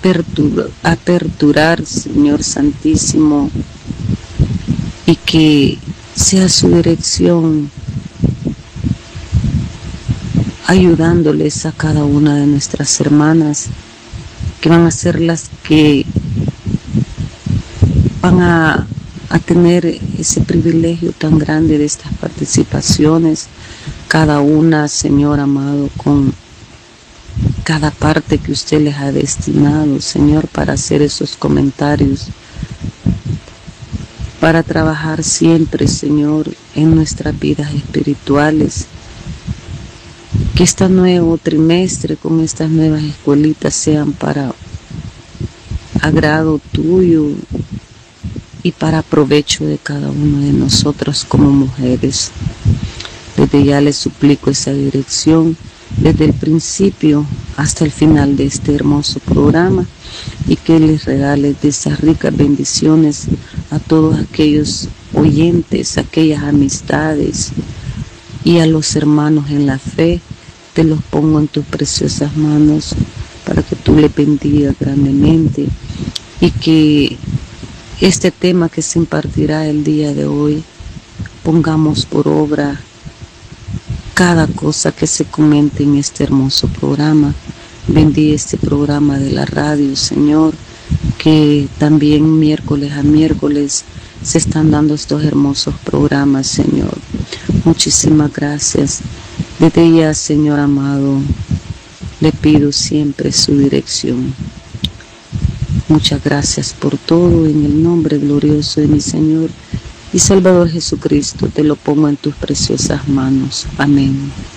aperturar, Señor Santísimo, y que sea su dirección ayudándoles a cada una de nuestras hermanas, que van a ser las que van a tener ese privilegio tan grande de estas participaciones, cada una, Señor amado, con cada parte que usted les ha destinado, Señor, para hacer esos comentarios, para trabajar siempre, Señor, en nuestras vidas espirituales. Que este nuevo trimestre con estas nuevas escuelitas sean para agrado tuyo y para provecho de cada uno de nosotros como mujeres. Desde ya les suplico esa dirección desde el principio hasta el final de este hermoso programa, y que les regale de esas ricas bendiciones a todos aquellos oyentes, aquellas amistades y a los hermanos en la fe. Te los pongo en tus preciosas manos para que tú les bendigas grandemente, y que este tema que se impartirá el día de hoy pongamos por obra cada cosa que se comente en este hermoso programa. Bendiga este programa de la radio, Señor, que también miércoles a miércoles se están dando estos hermosos programas, Señor. Muchísimas gracias. Desde ya, Señor amado, le pido siempre su dirección. Muchas gracias por todo, en el nombre glorioso de mi Señor y Salvador Jesucristo, te lo pongo en tus preciosas manos. Amén.